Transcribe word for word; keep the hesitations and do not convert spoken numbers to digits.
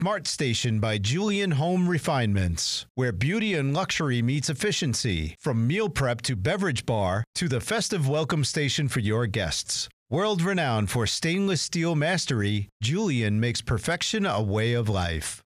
Smart Station by Julian Home Refinements, where beauty and luxury meets efficiency. From meal prep to beverage bar to the festive welcome station for your guests. World renowned for stainless steel mastery, Julian makes perfection a way of life.